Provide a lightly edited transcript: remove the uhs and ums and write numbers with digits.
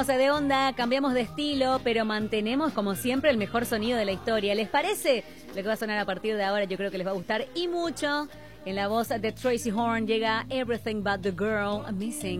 Cambiamos de onda, cambiamos de estilo, pero mantenemos como siempre el mejor sonido de la historia. ¿Les parece? Lo que va a sonar a partir de ahora yo creo que les va a gustar y mucho. En la voz de Tracy Horn llega Everything But the Girl Missing.